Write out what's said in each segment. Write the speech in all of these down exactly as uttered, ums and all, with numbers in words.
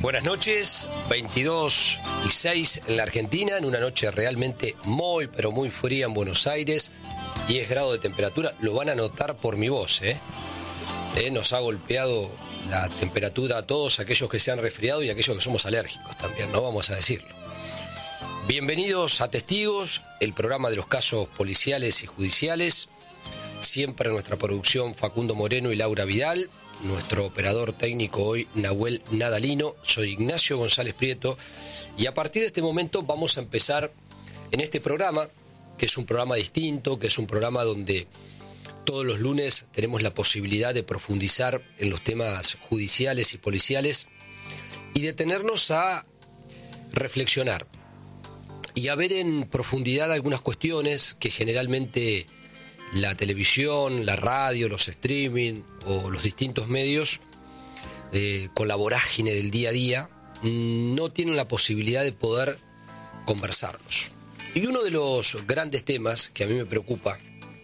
Buenas noches, veintidós y seis en la Argentina, en una noche realmente muy, pero muy fría en Buenos Aires, diez grados de temperatura, lo van a notar por mi voz, ¿eh? Eh, nos ha golpeado la temperatura a todos aquellos que se han resfriado y aquellos que somos alérgicos también, ¿no? Vamos a decirlo. Bienvenidos a Testigos, el programa de los casos policiales y judiciales, siempre en nuestra producción Facundo Moreno y Laura Vidal. Nuestro operador técnico hoy, Nahuel Nadalino. Soy Ignacio González Prieto y a partir de este momento vamos a empezar en este programa, que es un programa distinto, que es un programa donde todos los lunes tenemos la posibilidad de profundizar en los temas judiciales y policiales y detenernos a reflexionar y a ver en profundidad algunas cuestiones que generalmente la televisión, la radio, los streaming o los distintos medios, eh, con la vorágine del día a día, no tienen la posibilidad de poder conversarlos. Y uno de los grandes temas que a mí me preocupa,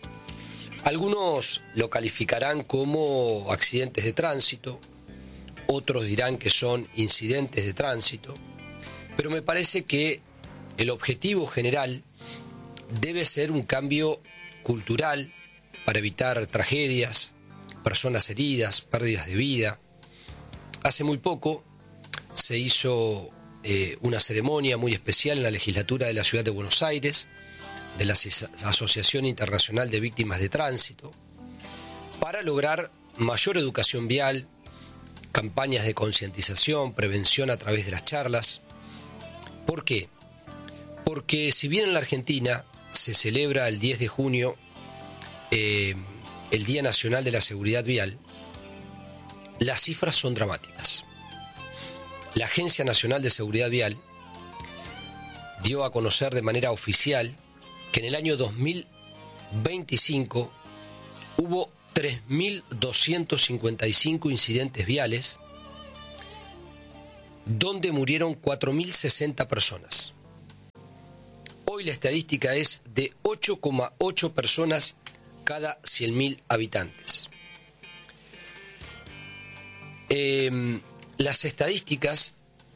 algunos lo calificarán como accidentes de tránsito, otros dirán que son incidentes de tránsito, pero me parece que el objetivo general debe ser un cambio cultural para evitar tragedias, personas heridas, pérdidas de vida. Hace muy poco se hizo eh, una ceremonia muy especial en la legislatura de la Ciudad de Buenos Aires, de la Asociación Internacional de Víctimas de Tránsito, para lograr mayor educación vial, campañas de concientización, prevención a través de las charlas. ¿Por qué? Porque si bien en la Argentina se celebra el diez de junio eh, el Día Nacional de la Seguridad Vial, las cifras son dramáticas. La Agencia Nacional de Seguridad Vial dio a conocer de manera oficial que en el año dos mil veinticinco hubo tres mil doscientos cincuenta y cinco incidentes viales donde murieron cuatro mil sesenta personas. Hoy la estadística es de ocho coma ocho personas cada cien mil habitantes. Eh, las estadísticas,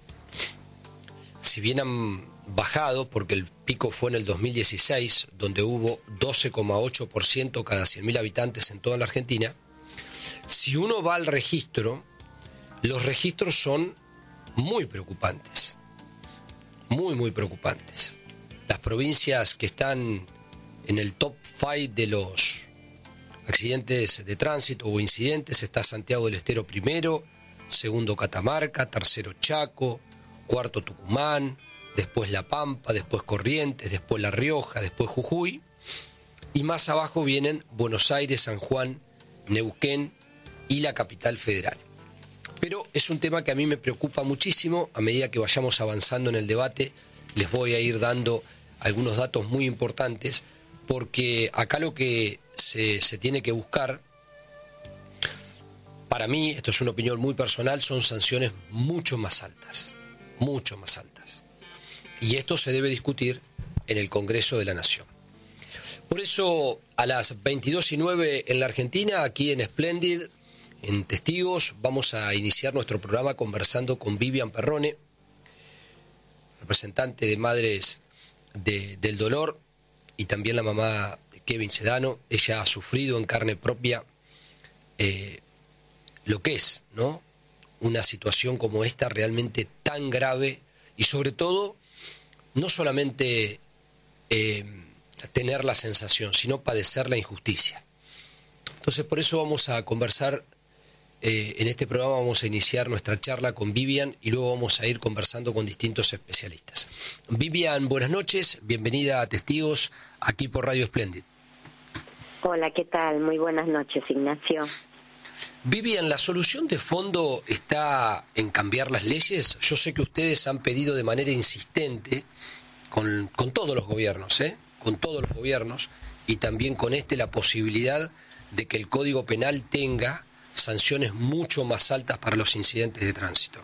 si bien han bajado, porque el pico fue en el dos mil dieciséis, donde hubo doce coma ocho por ciento cada cien mil habitantes en toda la Argentina, si uno va al registro, los registros son muy preocupantes, muy, muy preocupantes. Las provincias que están en el top cinco de los accidentes de tránsito o incidentes está Santiago del Estero primero, segundo Catamarca, tercero Chaco, cuarto Tucumán, después La Pampa, después Corrientes, después La Rioja, después Jujuy, y más abajo vienen Buenos Aires, San Juan, Neuquén y la Capital Federal. Pero es un tema que a mí me preocupa muchísimo. A medida que vayamos avanzando en el debate, les voy a ir dando algunos datos muy importantes, porque acá lo que se, se tiene que buscar, para mí, esto es una opinión muy personal, son sanciones mucho más altas, mucho más altas. Y esto se debe discutir en el Congreso de la Nación. Por eso, a las veintidós y nueve en la Argentina, aquí en Splendid, en Testigos, vamos a iniciar nuestro programa conversando con Vivian Perrone, representante de Madres de, del Dolor, y también la mamá de Kevin Sedano. Ella ha sufrido en carne propia eh, lo que es, ¿no?, una situación como esta realmente tan grave, y sobre todo, no solamente eh, tener la sensación, sino padecer la injusticia. Entonces, por eso vamos a conversar. Eh, en este programa vamos a iniciar nuestra charla con Vivian y luego vamos a ir conversando con distintos especialistas. Vivian, buenas noches, bienvenida a Testigos, aquí por Radio Splendid. Hola, ¿qué tal? Muy buenas noches, Ignacio. Vivian, ¿la solución de fondo está en cambiar las leyes? Yo sé que ustedes han pedido de manera insistente, con, con todos los gobiernos, ¿eh? con todos los gobiernos, y también con este, la posibilidad de que el Código Penal tenga sanciones mucho más altas para los incidentes de tránsito.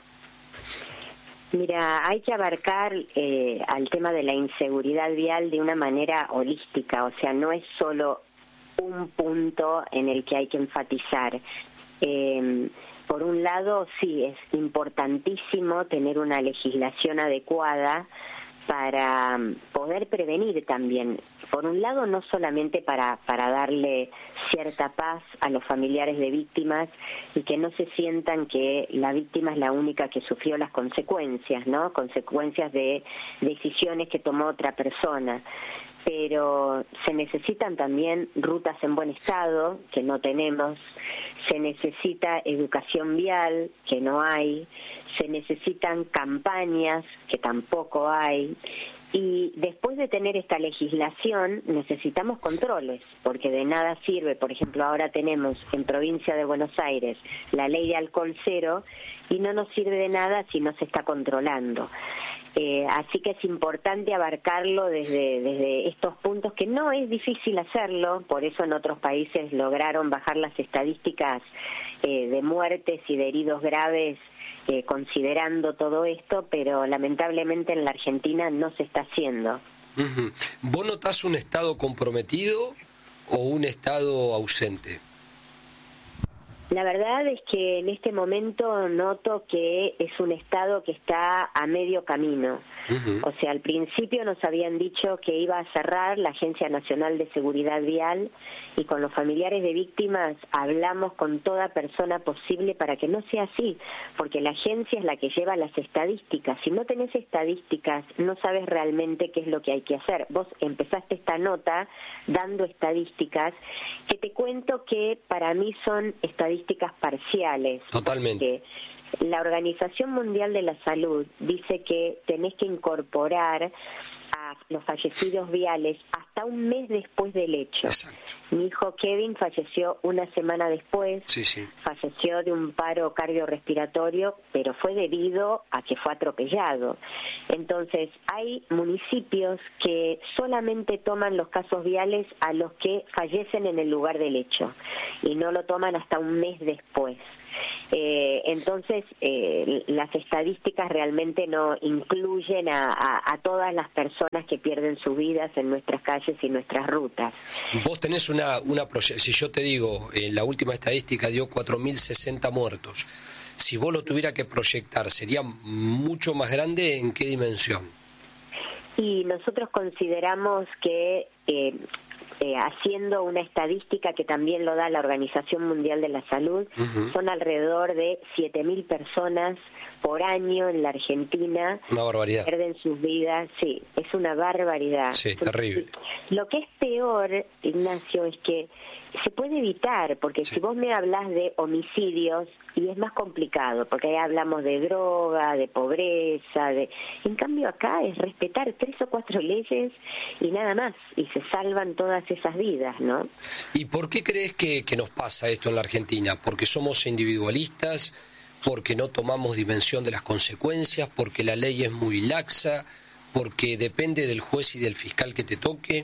Mira, hay que abarcar eh, al tema de la inseguridad vial de una manera holística, o sea, no es solo un punto en el que hay que enfatizar. Eh, por un lado, sí, es importantísimo tener una legislación adecuada para poder prevenir también. Por un lado, no solamente para, para darle cierta paz a los familiares de víctimas y que no se sientan que la víctima es la única que sufrió las consecuencias, ¿no? Consecuencias de decisiones que tomó otra persona. Pero se necesitan también rutas en buen estado, que no tenemos, se necesita educación vial, que no hay, se necesitan campañas, que tampoco hay, y después de tener esta legislación necesitamos controles, porque de nada sirve, por ejemplo, ahora tenemos en Provincia de Buenos Aires la ley de alcohol cero, y no nos sirve de nada si no se está controlando. Eh, así que es importante abarcarlo desde, desde estos puntos, que no es difícil hacerlo, por eso en otros países lograron bajar las estadísticas eh, de muertes y de heridos graves eh, considerando todo esto, pero lamentablemente en la Argentina no se está haciendo. Uh-huh. ¿Vos notás un Estado comprometido o un Estado ausente? La verdad es que en este momento noto que es un Estado que está a medio camino. Uh-huh. O sea, al principio nos habían dicho que iba a cerrar la Agencia Nacional de Seguridad Vial, y con los familiares de víctimas hablamos con toda persona posible para que no sea así, porque la agencia es la que lleva las estadísticas. Si no tenés estadísticas, no sabes realmente qué es lo que hay que hacer. Vos empezaste esta nota dando estadísticas, que te cuento que para mí son estadísticas parciales. Totalmente. La Organización Mundial de la Salud dice que tenés que incorporar a los fallecidos viales hasta un mes después del hecho. Exacto. Mi hijo Kevin falleció una semana después, sí, sí. falleció de un paro cardiorrespiratorio, pero fue debido a que fue atropellado. Entonces, hay municipios que solamente toman los casos viales a los que fallecen en el lugar del hecho, y no lo toman hasta un mes después. Eh, entonces, eh, las estadísticas realmente no incluyen a, a, a todas las personas que pierden sus vidas en nuestras calles y nuestras rutas. Vos tenés una, una si yo te digo, en la última estadística dio cuatro mil sesenta muertos. Si vos lo tuviera que proyectar, ¿sería mucho más grande? ¿En qué dimensión? Y nosotros consideramos que... Eh, Eh, haciendo una estadística que también lo da la Organización Mundial de la Salud, uh-huh. son alrededor de siete mil personas por año en la Argentina. Una barbaridad. Pierden sus vidas, sí, es una barbaridad. Sí, terrible. Lo que es peor, Ignacio, es que se puede evitar, porque sí. si vos me hablas de homicidios, y es más complicado, porque ahí hablamos de droga, de pobreza, de... en cambio acá es respetar tres o cuatro leyes y nada más, y se salvan todas esas vidas, ¿no? ¿Y por qué crees que, que nos pasa esto en la Argentina? ¿Porque somos individualistas? ¿Porque no tomamos dimensión de las consecuencias? ¿Porque la ley es muy laxa? ¿Porque depende del juez y del fiscal que te toque?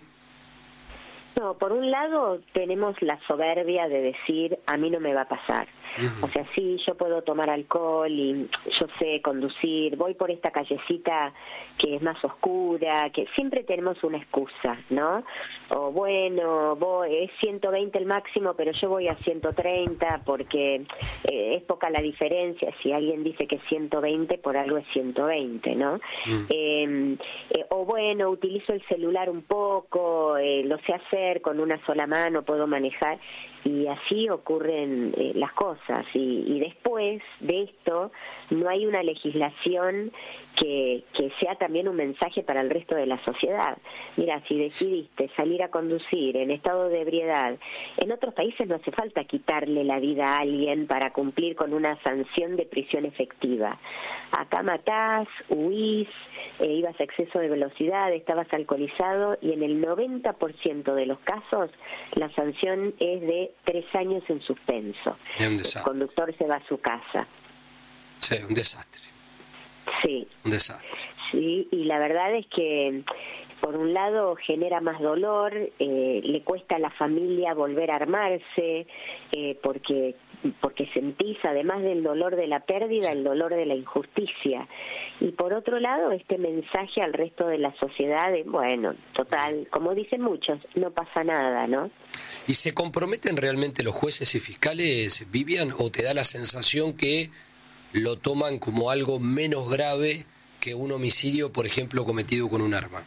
No, por un lado tenemos la soberbia de decir, a mí no me va a pasar. Uh-huh. O sea, sí, yo puedo tomar alcohol y yo sé conducir, voy por esta callecita que es más oscura, que siempre tenemos una excusa, ¿no? O bueno, voy, es ciento veinte el máximo, pero yo voy a ciento treinta porque eh, es poca la diferencia. Si alguien dice que es ciento veinte, por algo es ciento veinte, ¿no? Uh-huh. eh, eh, o bueno, utilizo el celular un poco, eh, lo sé hacer con una sola mano, puedo manejar, y así ocurren eh, las cosas. Y, y después de esto no hay una legislación que, que sea también un mensaje para el resto de la sociedad. Mira, si decidiste salir a conducir en estado de ebriedad, en otros países no hace falta quitarle la vida a alguien para cumplir con una sanción de prisión efectiva. Acá matás, huís, eh, ibas a exceso de velocidad, estabas alcoholizado, y en el noventa por ciento de los casos la sanción es de tres años en suspenso. El conductor se va a su casa. Sí, un desastre. Sí. Un desastre. Sí, y la verdad es que por un lado genera más dolor, eh, le cuesta a la familia volver a armarse, eh, porque porque sentís, además del dolor de la pérdida, el dolor de la injusticia. Y por otro lado, este mensaje al resto de la sociedad de, bueno, total, como dicen muchos, no pasa nada, ¿no? ¿Y se comprometen realmente los jueces y fiscales, Vivian, o te da la sensación que lo toman como algo menos grave que un homicidio, por ejemplo, cometido con un arma?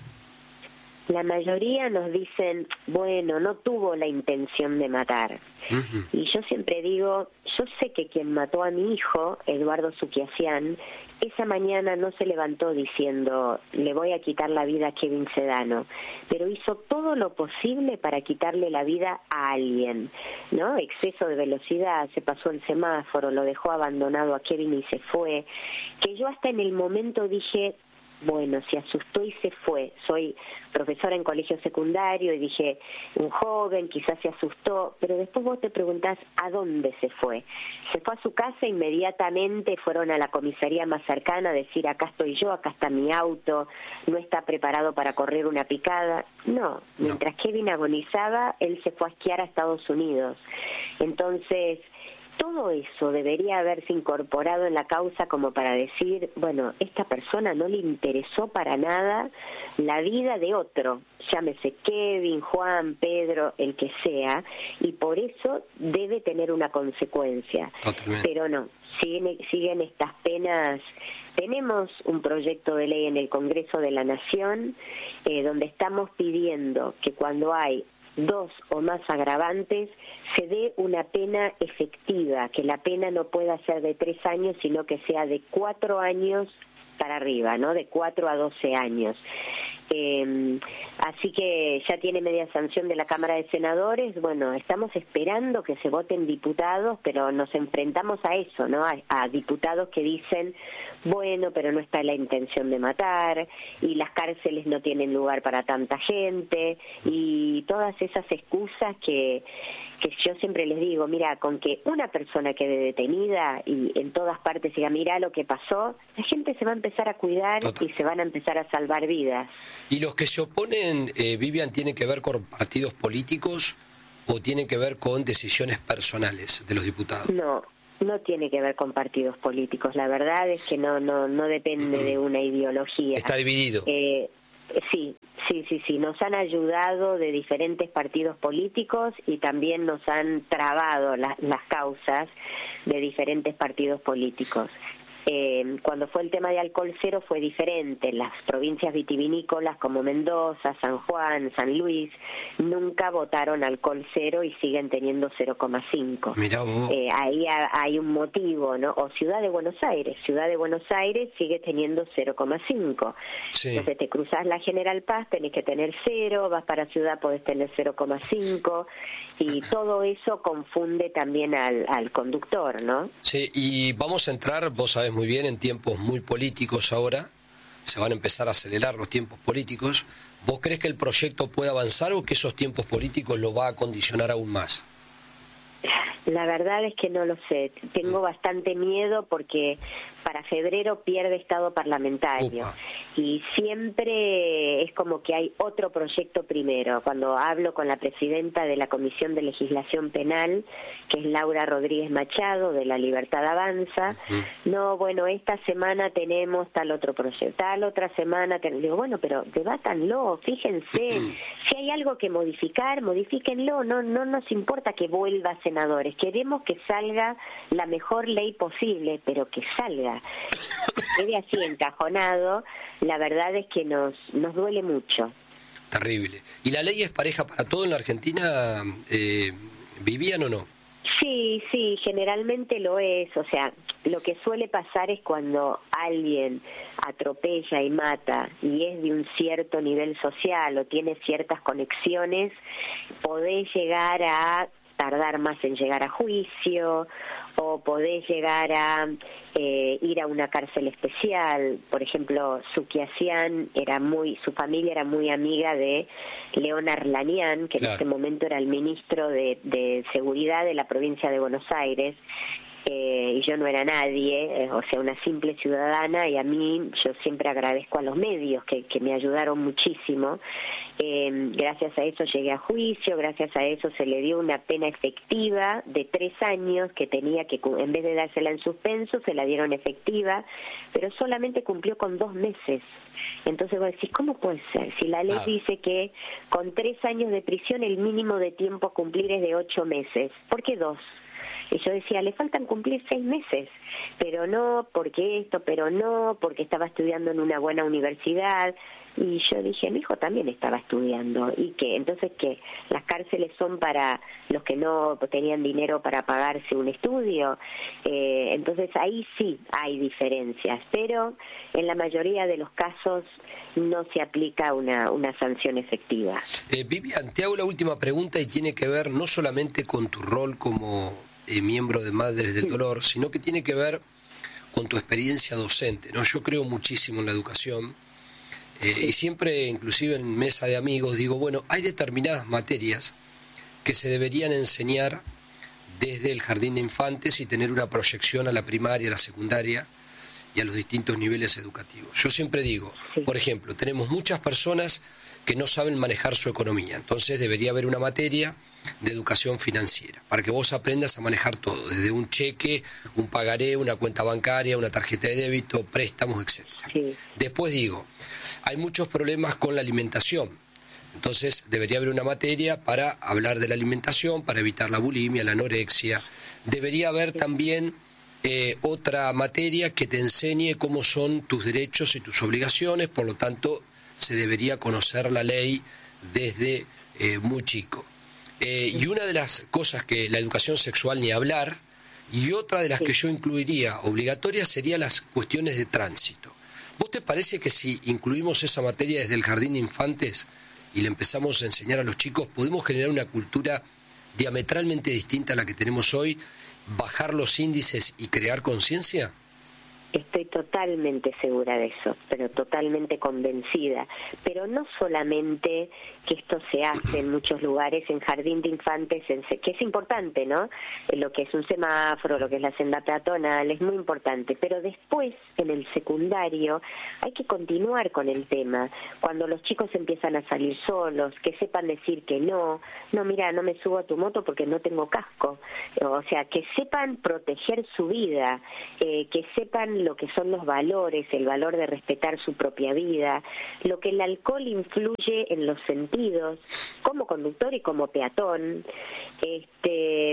La mayoría nos dicen, bueno, no tuvo la intención de matar. Uh-huh. Y yo siempre digo, yo sé que quien mató a mi hijo, Eduardo Suquiasián, esa mañana no se levantó diciendo, le voy a quitar la vida a Kevin Sedano, pero hizo todo lo posible para quitarle la vida a alguien, ¿no? Exceso de velocidad, se pasó el semáforo, lo dejó abandonado a Kevin y se fue. Que yo hasta en el momento dije, bueno, se asustó y se fue. Soy profesora en colegio secundario y dije, un joven quizás se asustó, pero después vos te preguntás a dónde se fue. Se fue a su casa, inmediatamente fueron a la comisaría más cercana a decir, acá estoy yo, acá está mi auto, no está preparado para correr una picada. No, mientras no. Kevin agonizaba, él se fue a esquiar a Estados Unidos. Entonces, todo eso debería haberse incorporado en la causa como para decir, bueno, esta persona no le interesó para nada la vida de otro, llámese Kevin, Juan, Pedro, el que sea, y por eso debe tener una consecuencia. Totalmente. Pero no, siguen, siguen estas penas. Tenemos un proyecto de ley en el Congreso de la Nación eh, donde estamos pidiendo que cuando hay dos o más agravantes, se dé una pena efectiva, que la pena no pueda ser de tres años, sino que sea de cuatro años para arriba, ¿no? De cuatro a doce años. Eh, así que ya tiene media sanción de la Cámara de Senadores. Bueno, estamos esperando que se voten diputados, pero nos enfrentamos a eso, ¿no? A, a diputados que dicen, bueno, pero no está la intención de matar, y las cárceles no tienen lugar para tanta gente, y todas esas excusas que, que yo siempre les digo, mira, con que una persona quede detenida y en todas partes diga, mira lo que pasó, la gente se va a empezar a cuidar. Total. Y se van a empezar a salvar vidas. ¿Y los que se oponen, eh, Vivian, tienen que ver con partidos políticos o tienen que ver con decisiones personales de los diputados? No, no tiene que ver con partidos políticos. La verdad es que no no no depende de una ideología. Está dividido. Eh, sí, sí, sí, sí. Nos han ayudado de diferentes partidos políticos y también nos han trabado la, las causas de diferentes partidos políticos. Eh, cuando fue el tema de alcohol cero fue diferente. Las provincias vitivinícolas como Mendoza, San Juan, San Luis, nunca votaron alcohol cero y siguen teniendo cero coma cinco. Mirá vos. Eh, ahí ha, hay un motivo, ¿no? O Ciudad de Buenos Aires. Ciudad de Buenos Aires sigue teniendo cero coma cinco. Sí. Entonces te cruzás la General Paz, tenés que tener cero, vas para Ciudad, podés tener cero coma cinco, y todo eso confunde también al, al conductor, ¿no? Sí, y vamos a entrar, vos sabés muy bien, en tiempos muy políticos ahora, se van a empezar a acelerar los tiempos políticos. ¿Vos crees que el proyecto puede avanzar o que esos tiempos políticos lo va a condicionar aún más? La verdad es que no lo sé. Tengo bastante miedo porque para febrero pierde estado parlamentario. Upa. Y siempre es como que hay otro proyecto primero. Cuando hablo con la presidenta de la Comisión de Legislación Penal, que es Laura Rodríguez Machado, de La Libertad Avanza, uh-huh. no, bueno, esta semana tenemos tal otro proyecto, tal otra semana, ten... digo, bueno, pero debátanlo, fíjense, uh-huh. si hay algo que modificar, modifíquenlo, no, no nos importa que vuelva a senadores, queremos que salga la mejor ley posible, pero que salga. Quede así encajonado, la verdad es que nos nos duele mucho. Terrible. ¿Y la ley es pareja para todo en la Argentina? Eh, ¿Vivían o no? Sí, sí, generalmente lo es. O sea, lo que suele pasar es cuando alguien atropella y mata y es de un cierto nivel social o tiene ciertas conexiones, podés llegar a tardar más en llegar a juicio o podés llegar a eh, ir a una cárcel especial. Por ejemplo, Suquiasián era muy, su familia era muy amiga de León Arlanián, que claro. en ese momento era el ministro de, de Seguridad de la provincia de Buenos Aires, eh, y yo no era nadie, eh, o sea, una simple ciudadana, y a mí yo siempre agradezco a los medios que, que me ayudaron muchísimo. Eh, gracias a eso llegué a juicio, gracias a eso se le dio una pena efectiva de tres años que tenía que, en vez de dársela en suspenso, se la dieron efectiva, pero solamente cumplió con dos meses. Entonces vos decís, ¿cómo puede ser? Si la ley ah. dice que con tres años de prisión el mínimo de tiempo a cumplir es de ocho meses, ¿por qué dos? Y yo decía, le faltan cumplir seis meses, pero no, porque esto, pero no, porque estaba estudiando en una buena universidad. Y yo dije, mi hijo también estaba estudiando. ¿Y qué? Entonces, ¿qué? ¿Las cárceles son para los que no tenían dinero para pagarse un estudio? Eh, entonces, ahí sí hay diferencias, pero en la mayoría de los casos no se aplica una, una sanción efectiva. Eh, Vivian, te hago la última pregunta y tiene que ver no solamente con tu rol como eh, miembro de Madres del Dolor, sino que tiene que ver con tu experiencia docente, ¿no? Yo creo muchísimo en la educación. Eh, y siempre, inclusive en mesa de amigos, digo, bueno, hay determinadas materias que se deberían enseñar desde el jardín de infantes y tener una proyección a la primaria, a la secundaria y a los distintos niveles educativos. Yo siempre digo, por ejemplo, tenemos muchas personas que no saben manejar su economía, entonces debería haber una materia de educación financiera, para que vos aprendas a manejar todo, desde un cheque, un pagaré, una cuenta bancaria, una tarjeta de débito, préstamos, etcétera. Sí. Después digo, hay muchos problemas con la alimentación, entonces debería haber una materia para hablar de la alimentación, para evitar la bulimia, la anorexia. Debería haber también eh, otra materia que te enseñe cómo son tus derechos y tus obligaciones, por lo tanto se debería conocer la ley desde eh, muy chico. Eh, y una de las cosas que la educación sexual ni hablar, y otra de las que yo incluiría obligatoria sería las cuestiones de tránsito. ¿Vos te parece que si incluimos esa materia desde el jardín de infantes y le empezamos a enseñar a los chicos, podemos generar una cultura diametralmente distinta a la que tenemos hoy, bajar los índices y crear conciencia? Estoy totalmente segura de eso, pero totalmente convencida. Pero no solamente que esto se hace en muchos lugares, en jardín de infantes, en, que es importante, ¿no? Lo que es un semáforo, lo que es la senda peatonal, es muy importante. Pero después, en el secundario, hay que continuar con el tema. Cuando los chicos empiezan a salir solos, que sepan decir que no, no, mira, no me subo a tu moto porque no tengo casco. O sea, que sepan proteger su vida, eh, que sepan lo que son los valores, el valor de respetar su propia vida, lo que el alcohol influye en los sentidos, como conductor y como peatón, este,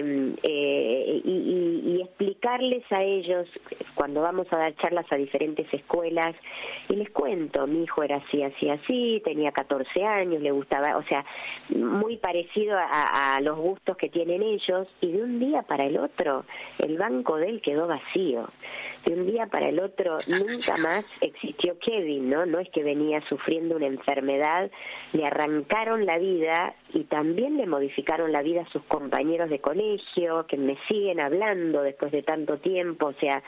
eh, y, y, y explicarles a ellos, cuando vamos a dar charlas a diferentes escuelas, y les cuento, mi hijo era así, así, así, tenía catorce años, le gustaba, o sea, muy parecido a, a los gustos que tienen ellos, y de un día para el otro, el banco de él quedó vacío. De un día para el otro nunca más existió Kevin, ¿no? No es que venía sufriendo una enfermedad, le arrancaron la vida y también le modificaron la vida a sus compañeros de colegio, que me siguen hablando después de tanto tiempo, o sea,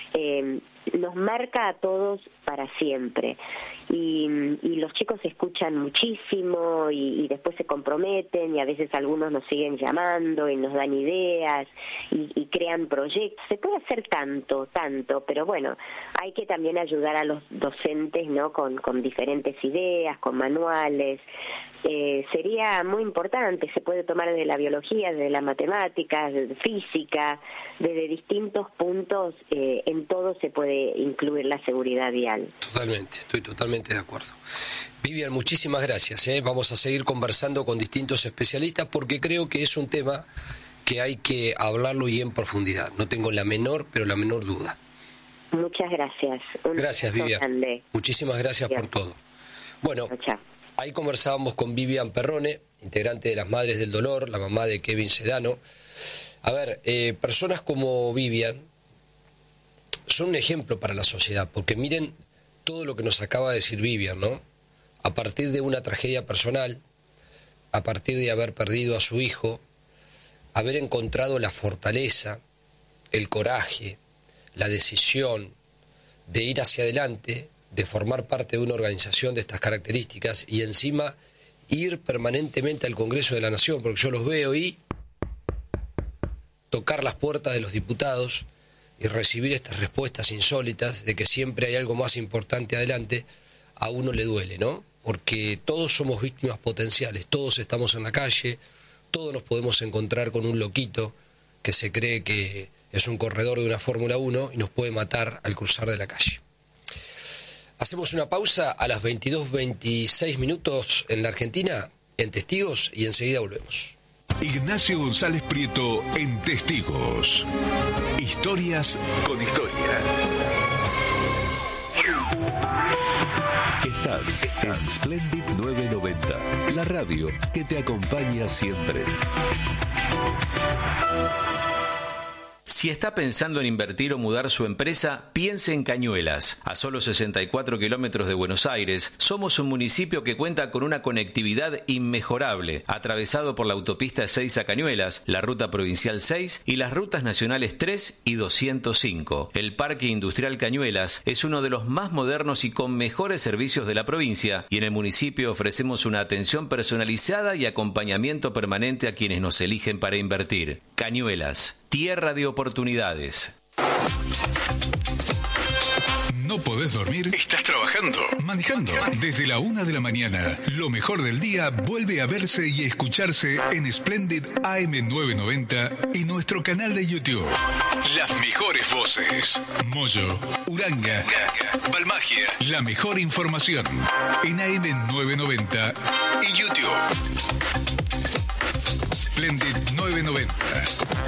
eh, nos marca a todos para siempre. Y, y los chicos escuchan muchísimo y, y después se comprometen y a veces algunos nos siguen llamando y nos dan ideas y, y crean proyectos. Se puede hacer tanto, tanto, pero bueno, hay que también ayudar a los docentes, ¿no? Con, con diferentes ideas, con manuales. Eh, sería muy importante, se puede tomar desde la biología, desde la matemática, desde física, desde distintos puntos, eh, en todo se puede incluir la seguridad vial. Totalmente, estoy totalmente de acuerdo. Vivian, muchísimas gracias, ¿eh? Vamos a seguir conversando con distintos especialistas porque creo que es un tema que hay que hablarlo y en profundidad, no tengo la menor, pero la menor duda. Muchas gracias. Un gracias, Vivian. Grande. Muchísimas gracias Dios. Por todo. Bueno, chao. Ahí conversábamos con Vivian Perrone, integrante de las Madres del Dolor, la mamá de Kevin Sedano. A ver, eh, personas como Vivian son un ejemplo para la sociedad, porque miren todo lo que nos acaba de decir Vivian, ¿no? A partir de una tragedia personal, a partir de haber perdido a su hijo, haber encontrado la fortaleza, el coraje, la decisión de ir hacia adelante, de formar parte de una organización de estas características y encima ir permanentemente al Congreso de la Nación, porque yo los veo y tocar las puertas de los diputados y recibir estas respuestas insólitas de que siempre hay algo más importante adelante, a uno le duele, ¿no? Porque todos somos víctimas potenciales, todos estamos en la calle, todos nos podemos encontrar con un loquito que se cree que es un corredor de una Fórmula uno y nos puede matar al cruzar de la calle. Hacemos una pausa a las veintidós veintiséis minutos en la Argentina, en Testigos, y enseguida volvemos. Ignacio González Prieto en Testigos. Historias con historia. Estás en Splendid novecientos noventa, la radio que te acompaña siempre. Si está pensando en invertir o mudar su empresa, piense en Cañuelas. A solo sesenta y cuatro kilómetros de Buenos Aires, somos un municipio que cuenta con una conectividad inmejorable, atravesado por la autopista Ezeiza Cañuelas, la ruta provincial seis y las rutas nacionales tres y doscientos cinco. El Parque Industrial Cañuelas es uno de los más modernos y con mejores servicios de la provincia, y en el municipio ofrecemos una atención personalizada y acompañamiento permanente a quienes nos eligen para invertir. Cañuelas, tierra de oportunidades. ¿No podés dormir? ¿Estás trabajando? ¿Manejando? Desde la una de la mañana, lo mejor del día vuelve a verse y escucharse en Splendid A M novecientos noventa y nuestro canal de YouTube. Las mejores voces. Moyo, Uranga, Balmagia. La mejor información en A M novecientos noventa y YouTube. Splendid novecientos noventa.